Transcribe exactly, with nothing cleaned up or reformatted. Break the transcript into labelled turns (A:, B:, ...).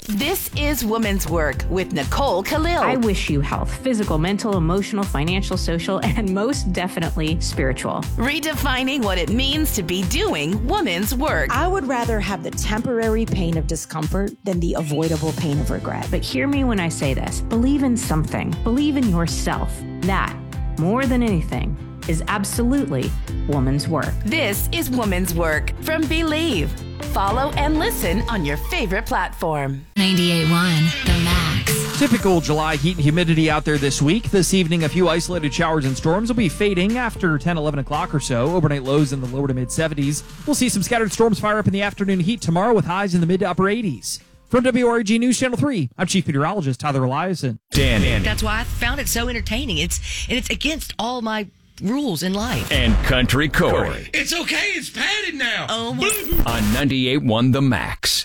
A: This is Woman's Work with Nicole Khalil.
B: I wish you health, physical, mental, emotional, financial, social, and most definitely spiritual.
A: Redefining what it means to be doing woman's work.
C: I would rather have the temporary pain of discomfort than the avoidable pain of regret.
B: But hear me when I say this. Believe in something. Believe in yourself. That, more than anything, is absolutely woman's work.
A: This is Woman's Work from Believe. Follow and listen on your favorite platform.
D: ninety-eight point one, The Max.
E: Typical July heat and humidity out there this week. This evening, a few isolated showers and storms will be fading after ten, eleven o'clock or so. Overnight lows in the lower to mid seventies. We'll see some scattered storms fire up in the afternoon heat tomorrow with highs in the mid to upper eighties. From W R E G News Channel three, I'm Chief Meteorologist Tyler Eliason.
F: Dan.
G: That's why I found it so entertaining. It's and it's against all my rules in life.
F: And Country Corey.
H: It's okay. It's padded now.
G: Oh my.
F: On ninety-eight point one The Max.